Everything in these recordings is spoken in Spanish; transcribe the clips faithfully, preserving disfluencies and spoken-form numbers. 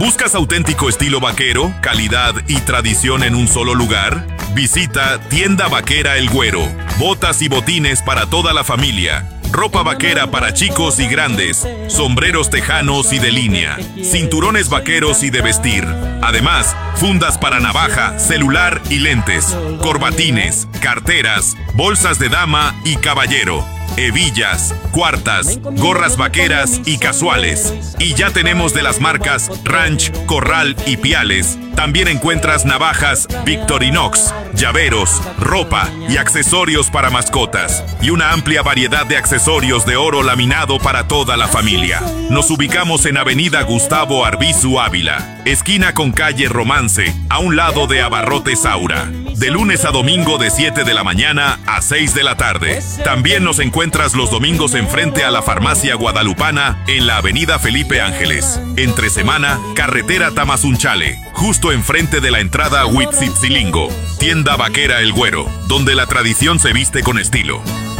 ¿Buscas auténtico estilo vaquero, calidad y tradición en un solo lugar? Visita Tienda Vaquera El Güero. Botas y botines para toda la familia. Ropa vaquera para chicos y grandes, sombreros tejanos y de línea, cinturones vaqueros y de vestir. Además, fundas para navaja, celular y lentes, corbatines, carteras, bolsas de dama y caballero, hebillas, cuartas, gorras vaqueras y casuales. Y ya tenemos de las marcas Ranch, Corral y Piales. También encuentras navajas Victorinox, llaveros, ropa y accesorios para mascotas. Y una amplia variedad de accesorios de oro laminado para toda la familia. Nos ubicamos en Avenida Gustavo Arbizu Ávila, esquina con calle Romance, a un lado de Abarrotes Aura. De lunes a domingo de siete de la mañana a seis de la tarde. También nos encuentras los domingos enfrente a la Farmacia Guadalupana en la Avenida Felipe Ángeles. Entre semana, carretera Tamazunchale, justo enfrente de la entrada a Huitzitzilingo. Tienda Vaquera El Güero, donde la tradición se viste con estilo.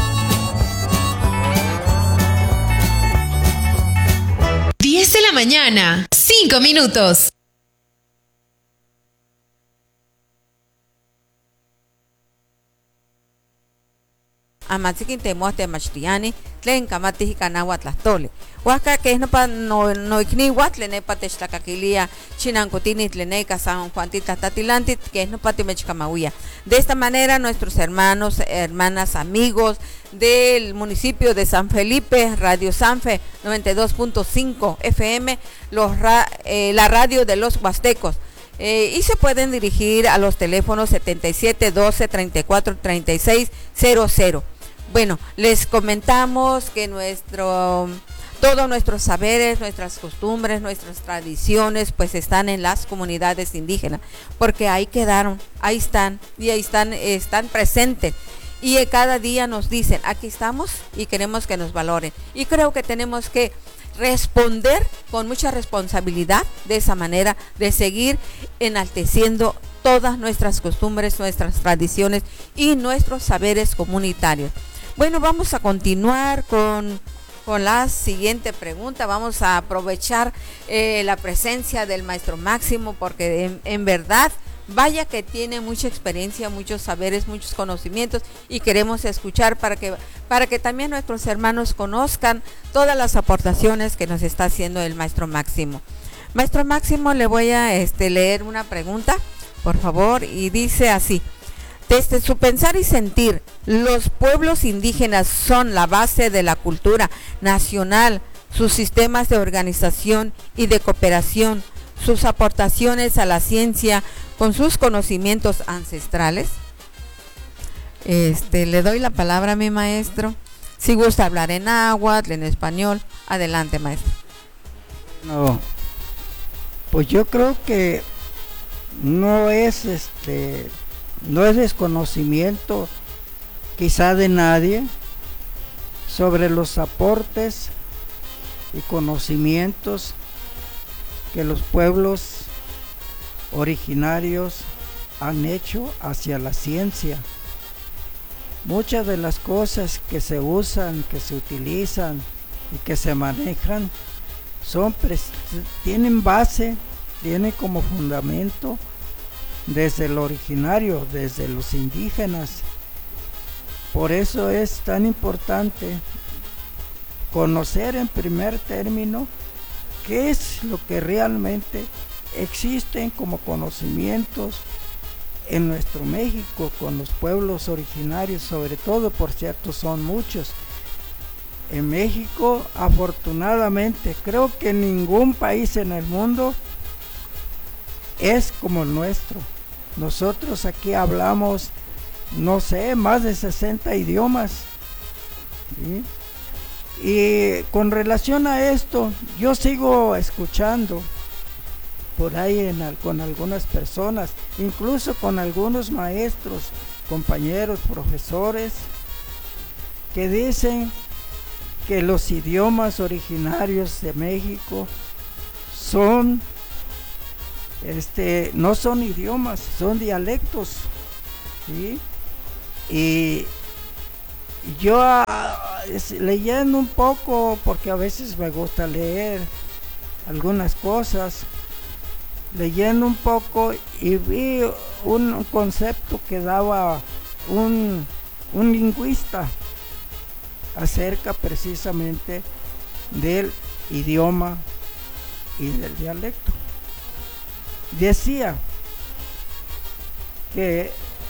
diez de la mañana, cinco minutos. Amatziki temote machtiani tlen kamati hikanawa tlastole huaca que no pa no no ikni huatle ne patextlacaquilia chinancotini tleneca San Juan Titlatatilanti que no patimechcamauya. De esta manera nuestros hermanos, hermanas, amigos del municipio de San Felipe, Radio Sanfe noventa y dos punto cinco F M, los ra, eh, la radio de los huastecos. Eh, y se pueden dirigir a los teléfonos setenta y siete, doce, treinta y cuatro, treinta y seis, cero cero. Bueno, les comentamos que nuestro, todos nuestros saberes, nuestras costumbres, nuestras tradiciones, pues están en las comunidades indígenas, porque ahí quedaron, ahí están, y ahí están, están presentes. Y cada día nos dicen, aquí estamos y queremos que nos valoren. Y creo que tenemos que responder con mucha responsabilidad de esa manera, de seguir enalteciendo todas nuestras costumbres, nuestras tradiciones y nuestros saberes comunitarios. Bueno, vamos a continuar con, con la siguiente pregunta. Vamos a aprovechar eh, la presencia del maestro Máximo, porque en, en verdad, vaya que tiene mucha experiencia, muchos saberes, muchos conocimientos, y queremos escuchar para que, para que también nuestros hermanos conozcan todas las aportaciones que nos está haciendo el maestro Máximo. Maestro Máximo, le voy a este, leer una pregunta, por favor, y dice así: desde su pensar y sentir, los pueblos indígenas son la base de la cultura nacional, sus sistemas de organización y de cooperación, sus aportaciones a la ciencia con sus conocimientos ancestrales. Este, le doy la palabra a mi maestro. Si gusta hablar en náhuatl, en español, adelante, maestro. No, pues yo creo que no es este, no es desconocimiento quizá de nadie sobre los aportes y conocimientos que los pueblos originarios han hecho hacia la ciencia. Muchas de las cosas que se usan, que se utilizan y que se manejan son tienen base, tienen como fundamento desde el originario, desde los indígenas. Por eso es tan importante conocer en primer término qué es lo que realmente existen como conocimientos en nuestro México con los pueblos originarios, sobre todo, por cierto, son muchos. En México, afortunadamente, creo que ningún país en el mundo es como el nuestro. Nosotros aquí hablamos, no sé, más de sesenta idiomas, ¿sí? Y con relación a esto, yo sigo escuchando por ahí en, con algunas personas, incluso con algunos maestros, compañeros, profesores, que dicen que los idiomas originarios de México son, este, no son idiomas, son dialectos, ¿sí? Y yo es, leyendo un poco, porque a veces me gusta leer algunas cosas, leyendo un poco y vi un concepto que daba un, un lingüista acerca precisamente del idioma y del dialecto. Decía que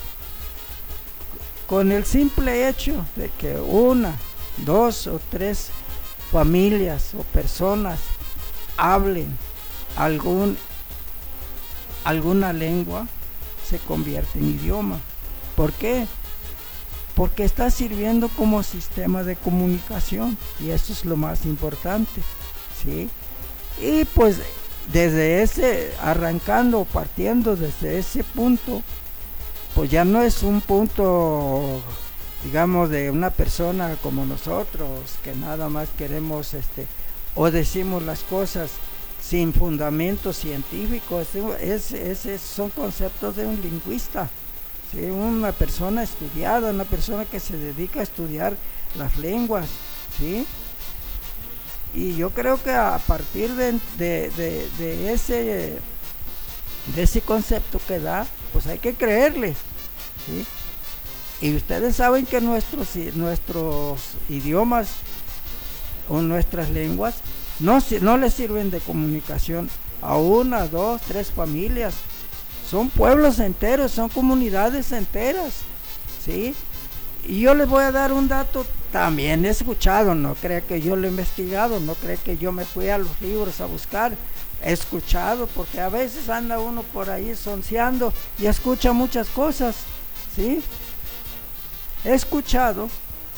con el simple hecho de que una, dos o tres familias o personas hablen algún, alguna lengua, se convierte en idioma. ¿Por qué? Porque está sirviendo como sistema de comunicación, y eso es lo más importante, ¿sí? Y pues desde ese, arrancando o partiendo desde ese punto, pues ya no es un punto, digamos, de una persona como nosotros, que nada más queremos, este, o decimos las cosas sin fundamento científico. Es, es, es, son conceptos de un lingüista, ¿sí? Una persona estudiada, una persona que se dedica a estudiar las lenguas, ¿sí? Y yo creo que a partir de, de, de, de ese de ese concepto que da, pues hay que creerle, ¿sí? Y ustedes saben que nuestros, nuestros idiomas o nuestras lenguas no, no les sirven de comunicación a una, dos, tres familias. Son pueblos enteros, son comunidades enteras, ¿sí? Y yo les voy a dar un dato, también he escuchado, no crea que yo lo he investigado, no crea que yo me fui a los libros a buscar, he escuchado, porque a veces anda uno por ahí sonceando y escucha muchas cosas, ¿sí? He escuchado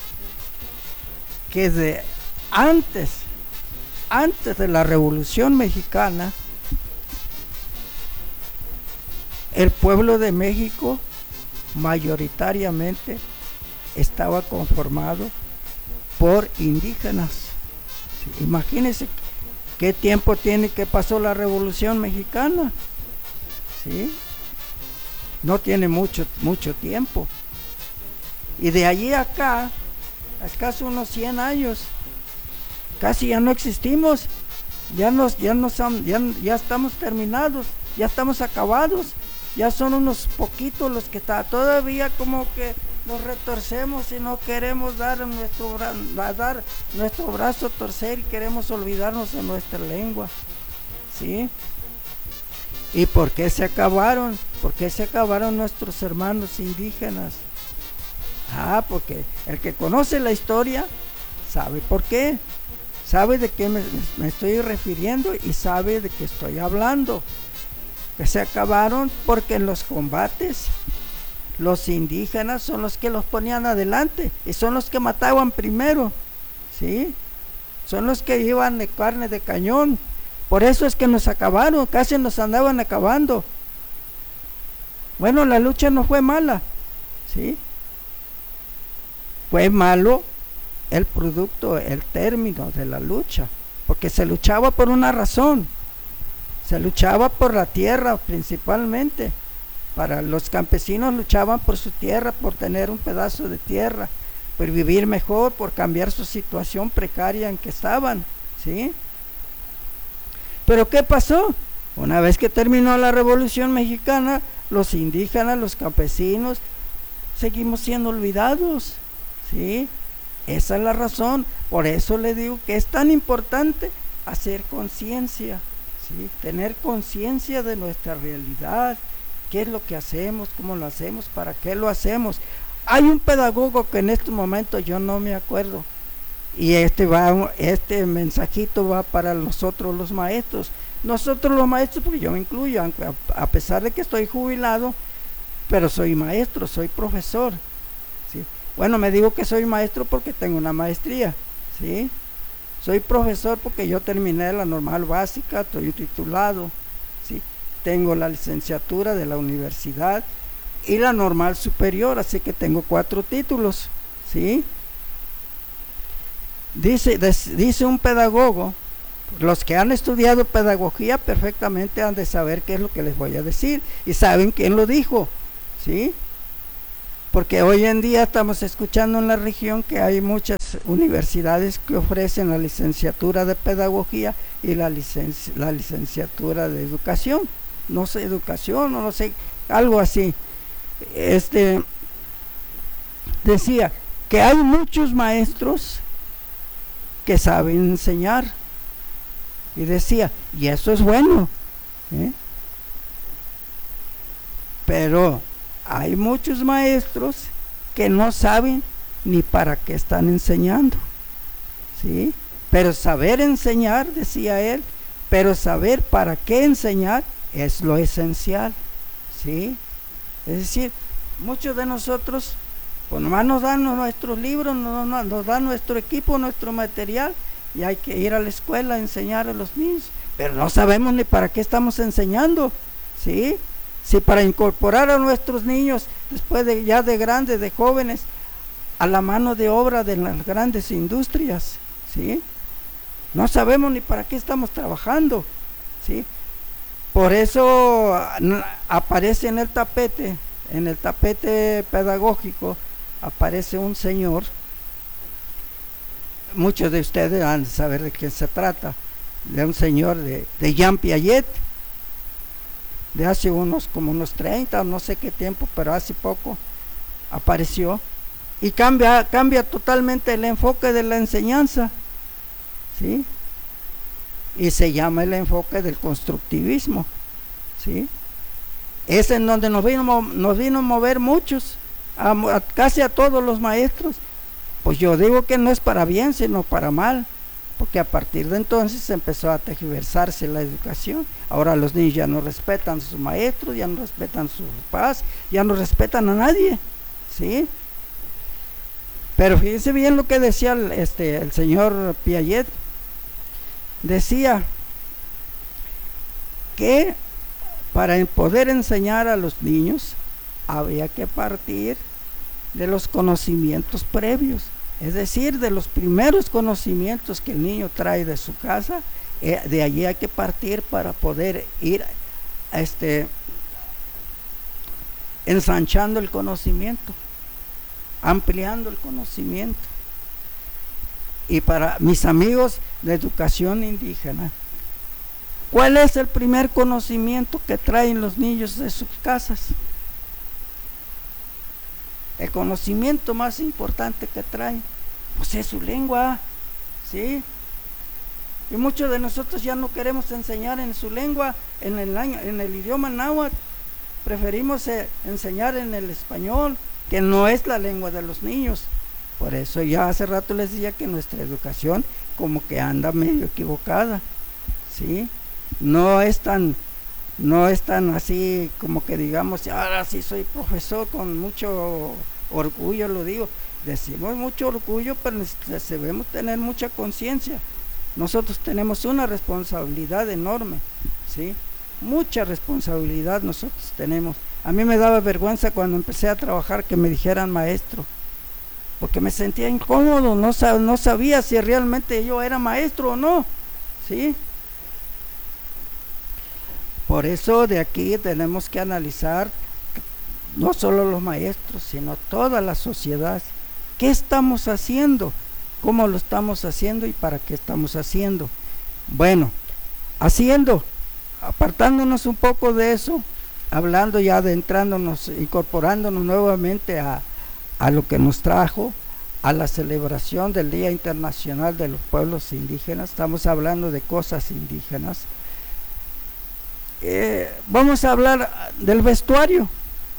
que de antes, antes de la Revolución Mexicana, el pueblo de México mayoritariamente estaba conformado por indígenas. ¿Sí? Imagínense qué tiempo tiene que pasó la Revolución Mexicana, ¿sí? No tiene mucho, mucho tiempo. Y de allí a acá, escaso unos cien años, casi ya no existimos, ya, nos, ya, nos, ya, ya estamos terminados, ya estamos acabados, ya son unos poquitos los que está, todavía como que nos retorcemos y no queremos dar nuestro, dar nuestro brazo a torcer y queremos olvidarnos de nuestra lengua, ¿sí? ¿Y por qué se acabaron? ¿Por qué se acabaron nuestros hermanos indígenas? Ah, porque el que conoce la historia sabe por qué, sabe de qué me, me estoy refiriendo y sabe de qué estoy hablando. Que se acabaron porque en los combates los indígenas son los que los ponían adelante y son los que mataban primero, ¿sí? Son los que iban de carne de cañón. Por eso es que nos acabaron, casi nos andaban acabando. Bueno, la lucha no fue mala, ¿sí? Fue malo el producto, el término de la lucha, porque se luchaba por una razón, se luchaba por la tierra principalmente. Para los campesinos luchaban por su tierra, por tener un pedazo de tierra, por vivir mejor, por cambiar su situación precaria en que estaban, ¿sí? Pero ¿qué pasó? Una vez que terminó la Revolución Mexicana, los indígenas, los campesinos, seguimos siendo olvidados, ¿sí? Esa es la razón. Por eso le digo que es tan importante hacer conciencia, ¿sí? Tener conciencia de nuestra realidad, qué es lo que hacemos, cómo lo hacemos, para qué lo hacemos. Hay un pedagogo que en este momento yo no me acuerdo, y este va, este mensajito va para nosotros los maestros, nosotros los maestros, porque yo me incluyo, aunque a, a pesar de que estoy jubilado, pero soy maestro, soy profesor, ¿sí? Bueno, me digo que soy maestro porque tengo una maestría, ¿sí? Soy profesor porque yo terminé la normal básica, estoy titulado, ¿sí? Tengo la licenciatura de la universidad y la normal superior, así que tengo cuatro títulos, ¿sí? Dice, des, dice un pedagogo, los que han estudiado pedagogía perfectamente han de saber qué es lo que les voy a decir y saben quién lo dijo, ¿sí? Porque hoy en día estamos escuchando en la región que hay muchas universidades que ofrecen la licenciatura de pedagogía y la, licenci la licenciatura de educación, no sé, educación o no sé, algo así. Este decía que hay muchos maestros que saben enseñar, y decía, y eso es bueno, ¿eh? Pero hay muchos maestros que no saben ni para qué están enseñando, ¿sí? Pero saber enseñar, decía él, pero saber para qué enseñar es lo esencial, ¿sí? Es decir, muchos de nosotros, pues nomás nos dan nuestros libros, nos, nos dan nuestro equipo, nuestro material, y hay que ir a la escuela a enseñar a los niños, pero no sabemos ni para qué estamos enseñando, ¿sí? Si para incorporar a nuestros niños, después de ya de grandes, de jóvenes, a la mano de obra de las grandes industrias, ¿sí? No sabemos ni para qué estamos trabajando, ¿sí? Por eso aparece en el tapete, en el tapete pedagógico, aparece un señor, muchos de ustedes han de saber de quién se trata, de un señor de, de Jean Piaget, de hace unos como unos treinta o no sé qué tiempo, pero hace poco apareció y cambia, cambia totalmente el enfoque de la enseñanza, ¿sí? Y se llama el enfoque del constructivismo, ¿sí? Es en donde nos vino, nos vino a mover muchos, a, a, casi a todos los maestros. Pues yo digo que no es para bien, sino para mal, porque a partir de entonces empezó a tergiversarse la educación. Ahora los niños ya no respetan a sus maestros, ya no respetan a sus papás, ya no respetan a nadie, ¿sí? Pero fíjense bien lo que decía el, este, el señor Piaget. Decía que para poder enseñar a los niños había que partir de los conocimientos previos, es decir, de los primeros conocimientos que el niño trae de su casa. Eh, de allí hay que partir para poder ir este, ensanchando el conocimiento, ampliando el conocimiento. Y para mis amigos de educación indígena, ¿cuál es el primer conocimiento que traen los niños de sus casas? El conocimiento más importante que traen, pues es su lengua, ¿sí? Y muchos de nosotros ya no queremos enseñar en su lengua, en el, en el idioma náhuatl, preferimos eh, enseñar en el español, que no es la lengua de los niños. Por eso ya hace rato les decía que nuestra educación como que anda medio equivocada, ¿sí? No es tan, no es tan así como que digamos, ahora sí soy profesor, con mucho orgullo lo digo. Decimos mucho orgullo, pero debemos tener mucha conciencia. Nosotros tenemos una responsabilidad enorme, ¿sí? Mucha responsabilidad nosotros tenemos. A mí me daba vergüenza cuando empecé a trabajar que me dijeran maestro, porque me sentía incómodo, no, sab no sabía si realmente yo era maestro o no, ¿sí? Por eso de aquí tenemos que analizar no solo los maestros, sino toda la sociedad. ¿Qué estamos haciendo? ¿Cómo lo estamos haciendo y para qué estamos haciendo? Bueno, haciendo, apartándonos un poco de eso, hablando ya, adentrándonos, incorporándonos nuevamente a a lo que nos trajo a la celebración del Día Internacional de los Pueblos Indígenas. Estamos hablando de cosas indígenas. Eh, vamos a hablar del vestuario.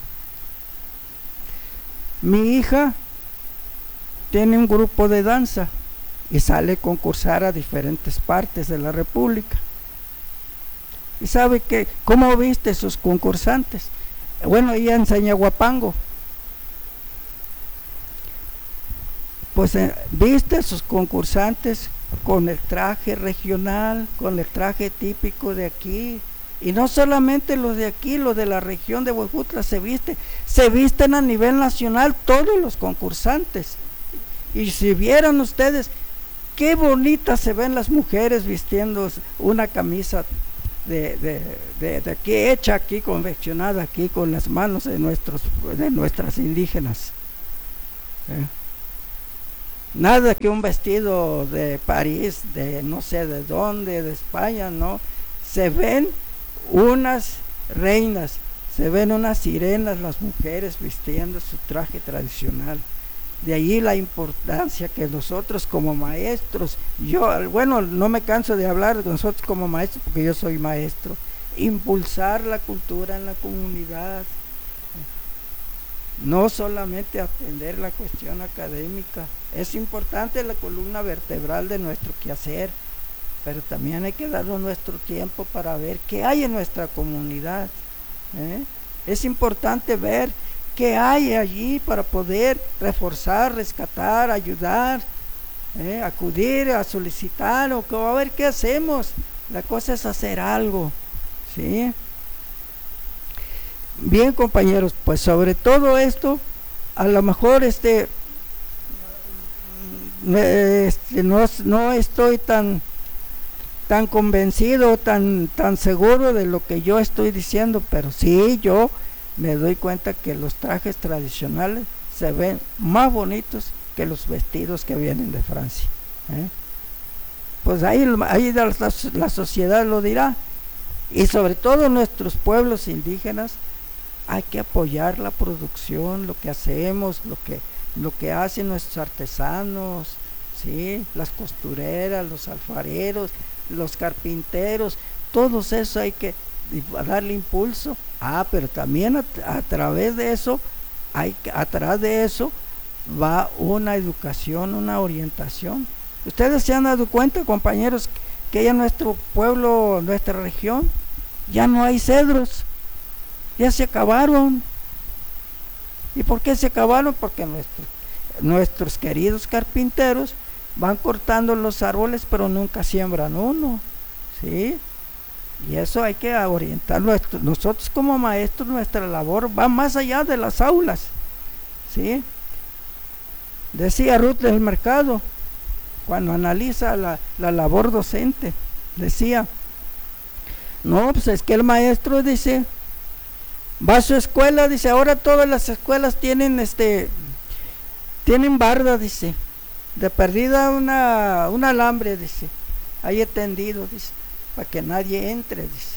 Mi hija tiene un grupo de danza y sale a concursar a diferentes partes de la República. ¿Y sabe que cómo viste sus concursantes? Bueno, ella enseña guapango. Pues eh, viste a sus concursantes con el traje regional, con el traje típico de aquí, y no solamente los de aquí, los de la región de Huejutla se viste, se visten a nivel nacional todos los concursantes. Y si vieran ustedes qué bonitas se ven las mujeres vistiendo una camisa de, de, de, de aquí, hecha aquí, confeccionada aquí con las manos de nuestros, de nuestras indígenas. ¿Eh? Nada que un vestido de París, de no sé de dónde, de España, no. Se ven unas reinas, se ven unas sirenas las mujeres vistiendo su traje tradicional. De ahí la importancia que nosotros como maestros, yo, bueno, no me canso de hablar de nosotros como maestros porque yo soy maestro, impulsar la cultura en la comunidad, no solamente atender la cuestión académica. Es importante la columna vertebral de nuestro quehacer, pero también hay que darnos nuestro tiempo para ver qué hay en nuestra comunidad, ¿eh? Es importante ver qué hay allí para poder reforzar, rescatar, ayudar, ¿eh? Acudir a solicitar, o a ver qué hacemos. La cosa es hacer algo, ¿sí? Bien, compañeros, pues sobre todo esto, a lo mejor este, este no, no estoy tan tan convencido, tan tan seguro de lo que yo estoy diciendo, pero sí, yo me doy cuenta que los trajes tradicionales se ven más bonitos que los vestidos que vienen de Francia, ¿eh? Pues ahí, ahí la, la, la sociedad lo dirá, y sobre todo nuestros pueblos indígenas. Hay que apoyar la producción, lo que hacemos, lo que, lo que hacen nuestros artesanos, ¿sí? Las costureras, los alfareros, los carpinteros, todos esos hay que darle impulso. Ah, pero también a, a través de eso, hay que, atrás de eso va una educación, una orientación. Ustedes se han dado cuenta, compañeros, que ya en nuestro pueblo, nuestra región, ya no hay cedros. Ya se acabaron. ¿Y por qué se acabaron? Porque nuestros, nuestros queridos carpinteros van cortando los árboles, pero nunca siembran uno, ¿sí? Y eso hay que orientarlo. Nosotros como maestros, nuestra labor va más allá de las aulas, ¿sí? Decía Ruth del Mercado, cuando analiza la, la labor docente, decía, no, pues es que el maestro dice, va a su escuela, dice, ahora todas las escuelas tienen este tienen barda, dice, de perdida una un alambre, dice, ahí tendido, dice, para que nadie entre, dice.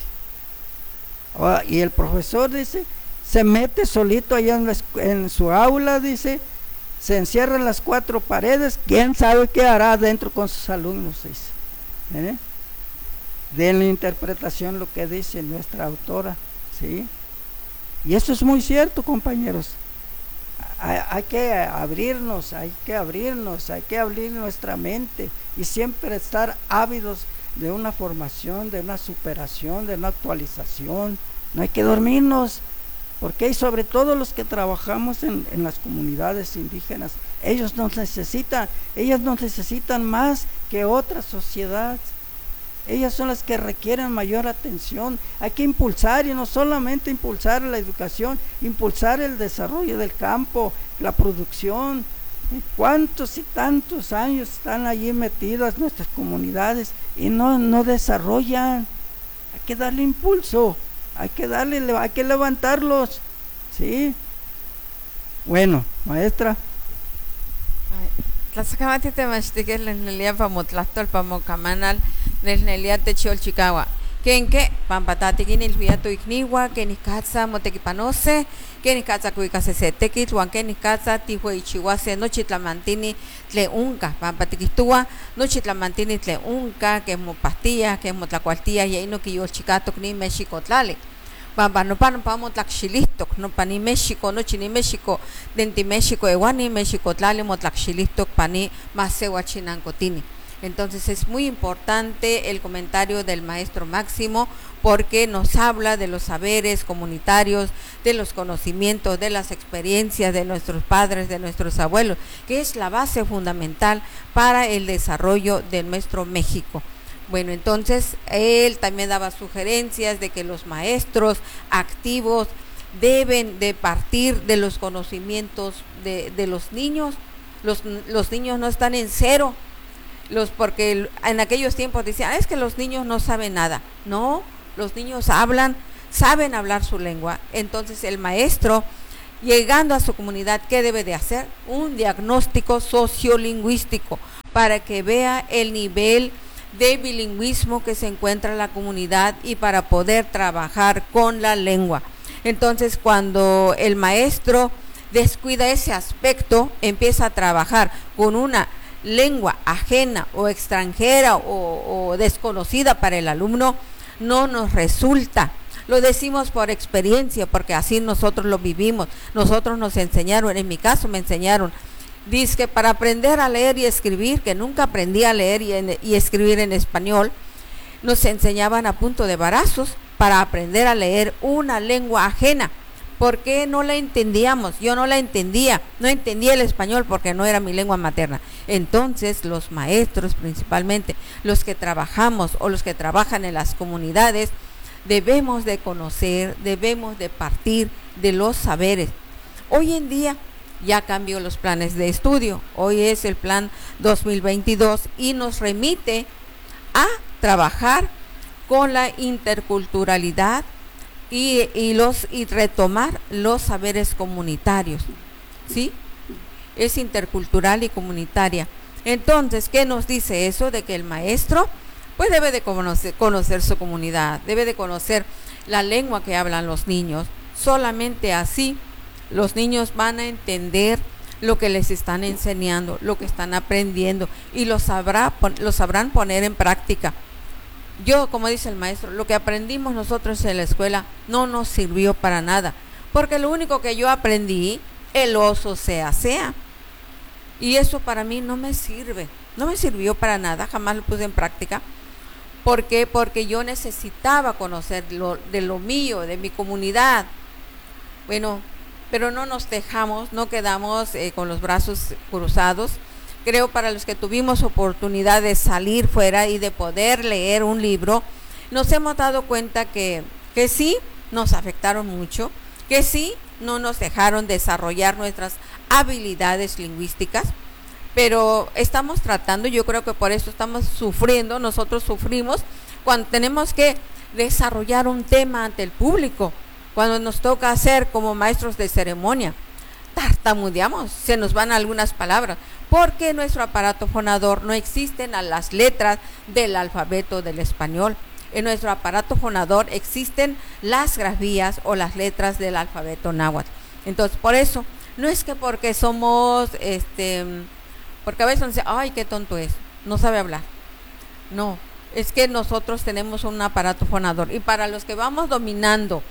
Oh, y el profesor, dice, se mete solito allá en, la, en su aula, dice, se encierra en las cuatro paredes, quién sabe qué hará adentro con sus alumnos, dice, ¿eh? De la interpretación lo que dice nuestra autora, ¿sí? Y eso es muy cierto, compañeros. Hay, hay que abrirnos, hay que abrirnos, hay que abrir nuestra mente y siempre estar ávidos de una formación, de una superación, de una actualización. No hay que dormirnos, porque hay sobre todo los que trabajamos en, en las comunidades indígenas. Ellos nos necesitan, ellas nos necesitan más que otra sociedad. Ellas son las que requieren mayor atención. Hay que impulsar, y no solamente impulsar la educación, impulsar el desarrollo del campo, la producción. ¿Cuántos y tantos años están allí metidas nuestras comunidades y no, no desarrollan? Hay que darle impulso, hay que darle, hay que levantarlos, ¿sí? Bueno, maestra. Tlaxcamati temachtiqueh nelnelia pamotlastol pamocamanal nelnelia techolchicaua. Kenke pampatatiquin ilvia toicniwa, kenikatza motequipanose, kenikatza cuicasesetequitl, huan kenikatza tihueichihuase nochi tlamantini tle unca, pampatiquihtua nochi tlamantini tle unca, que mopastillas, que motlacualtillas, y ahí no quiyolchicatok ni mexicotlali. Pampa no pan pamo tlaxilihtok, no pani México, nochi ni México, denti México ewani México tlali motlaxilihtok pani masewachinancotini. Entonces es muy importante el comentario del maestro Máximo, porque nos habla de los saberes comunitarios, de los conocimientos, de las experiencias de nuestros padres, de nuestros abuelos, que es la base fundamental para el desarrollo de nuestro México. Bueno, entonces él también daba sugerencias de que los maestros activos deben de partir de los conocimientos de, de los niños. Los, los niños no están en cero, los, porque en aquellos tiempos decían, es que los niños no saben nada. No, los niños hablan, saben hablar su lengua. Entonces el maestro, llegando a su comunidad, ¿qué debe de hacer? Un diagnóstico sociolingüístico para que vea el nivel de bilingüismo que se encuentra en la comunidad y para poder trabajar con la lengua. Entonces, cuando el maestro descuida ese aspecto, empieza a trabajar con una lengua ajena o extranjera o, o desconocida para el alumno, no nos resulta. Lo decimos por experiencia, porque así nosotros lo vivimos. Nosotros nos enseñaron, en mi caso me enseñaron, dice que para aprender a leer y escribir, que nunca aprendí a leer y, en, y escribir en español, nos enseñaban a punto de varazos para aprender a leer una lengua ajena. ¿Por qué no la entendíamos? Yo no la entendía, no entendía el español porque no era mi lengua materna. Entonces los maestros, principalmente los que trabajamos o los que trabajan en las comunidades, debemos de conocer, debemos de partir de los saberes. Hoy en día ya cambió los planes de estudio. Hoy es el plan dos mil veintidós y nos remite a trabajar con la interculturalidad y, y, los, y retomar los saberes comunitarios, ¿sí? Es intercultural y comunitaria. Entonces, ¿qué nos dice eso? De que el maestro pues debe de conocer, conocer su comunidad, debe de conocer la lengua que hablan los niños. Solamente así los niños van a entender lo que les están enseñando, lo que están aprendiendo, y lo, sabrá, lo sabrán poner en práctica. Yo, como dice el maestro, lo que aprendimos nosotros en la escuela no nos sirvió para nada, porque lo único que yo aprendí, el oso sea sea, y eso para mí no me sirve, no me sirvió para nada, jamás lo puse en práctica. ¿Por qué? Porque yo necesitaba conocer lo, de lo mío, de mi comunidad. Bueno, pero no nos dejamos, no quedamos eh, con los brazos cruzados. Creo para los que tuvimos oportunidad de salir fuera y de poder leer un libro, nos hemos dado cuenta que, que sí nos afectaron mucho, que sí no nos dejaron desarrollar nuestras habilidades lingüísticas, pero estamos tratando, yo creo que por eso estamos sufriendo, nosotros sufrimos cuando tenemos que desarrollar un tema ante el público, cuando nos toca hacer como maestros de ceremonia, tartamudeamos, se nos van algunas palabras, porque en nuestro aparato fonador no existen a las letras del alfabeto del español. En nuestro aparato fonador existen las grafías o las letras del alfabeto náhuatl. Entonces, por eso, no es que porque somos, este, porque a veces nos dice, ay, qué tonto es, no sabe hablar. No, es que nosotros tenemos un aparato fonador, y para los que vamos dominando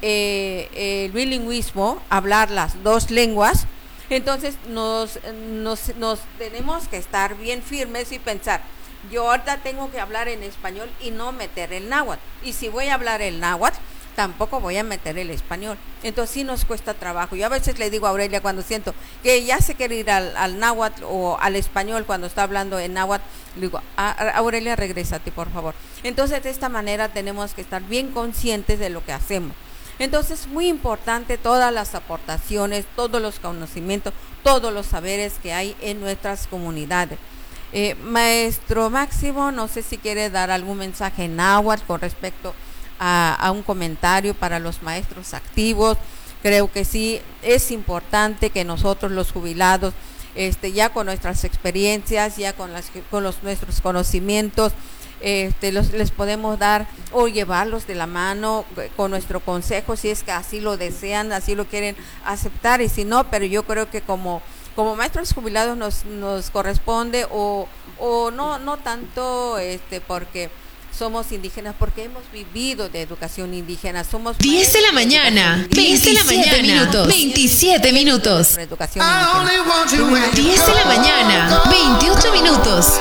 Eh, eh, el bilingüismo, hablar las dos lenguas, entonces nos, nos, nos tenemos que estar bien firmes y pensar, yo ahorita tengo que hablar en español y no meter el náhuatl, y si voy a hablar el náhuatl, tampoco voy a meter el español. Entonces sí nos cuesta trabajo. Yo a veces le digo a Aurelia, cuando siento que ya se quiere ir al, al náhuatl o al español cuando está hablando en náhuatl, le digo, Aurelia, regrésate por favor. Entonces de esta manera tenemos que estar bien conscientes de lo que hacemos. Entonces es muy importante todas las aportaciones, todos los conocimientos, todos los saberes que hay en nuestras comunidades. Eh, Maestro Máximo, no sé si quiere dar algún mensaje en náhuatl con respecto a, a un comentario para los maestros activos. Creo que sí, es importante que nosotros los jubilados, este, ya con nuestras experiencias, ya con, las, con los, nuestros conocimientos, Este, los, les podemos dar o llevarlos de la mano con nuestro consejo, si es que así lo desean, así lo quieren aceptar, y si no, pero yo creo que como, como maestros jubilados nos, nos corresponde, o, o no, no tanto este, porque somos indígenas, porque hemos vivido de educación indígena, somos diez de la mañana, diez de la mañana, minutos, veintisiete minutos. Educación indígena. diez de la mañana, veintiocho minutos.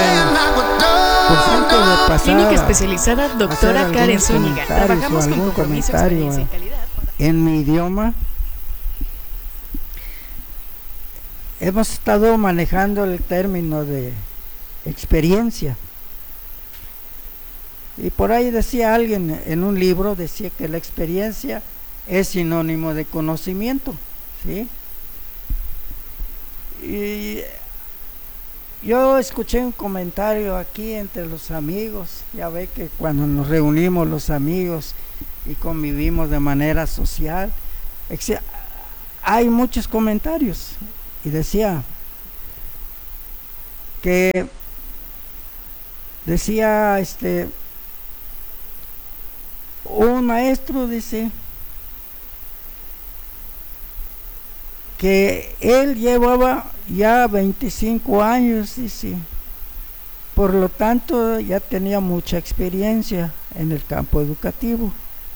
Pues antes de pasar Clínica especializada doctora Karen Zúñiga. Trabajamos con algún compromiso, comentario experiencia y calidad. en mi idioma, hemos estado manejando el término de experiencia, y por ahí decía alguien en un libro, decía que la experiencia es sinónimo de conocimiento, ¿sí? Y yo escuché un comentario aquí entre los amigos, ya ve que cuando nos reunimos los amigos y convivimos de manera social, hay muchos comentarios, y decía que decía este un maestro, dice, que él llevaba ya veinticinco años, dice, por lo tanto ya tenía mucha experiencia en el campo educativo.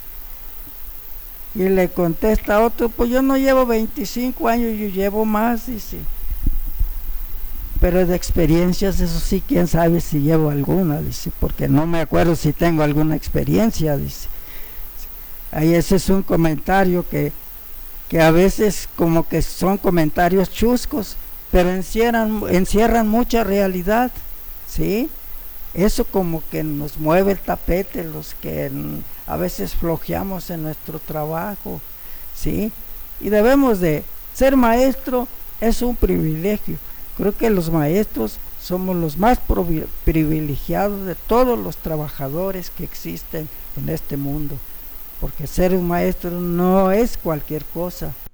Y le contesta a otro, pues yo no llevo veinticinco años, yo llevo más, dice. Pero de experiencias, eso sí, quién sabe si llevo alguna, dice, porque no me acuerdo si tengo alguna experiencia, dice. Ahí ese es un comentario que, que a veces como que son comentarios chuscos, pero encierran, encierran mucha realidad, ¿sí? Eso como que nos mueve el tapete, los que a veces flojeamos en nuestro trabajo, ¿sí? Y debemos de ser maestro, es un privilegio. Creo que los maestros somos los más privilegiados de todos los trabajadores que existen en este mundo, porque ser un maestro no es cualquier cosa.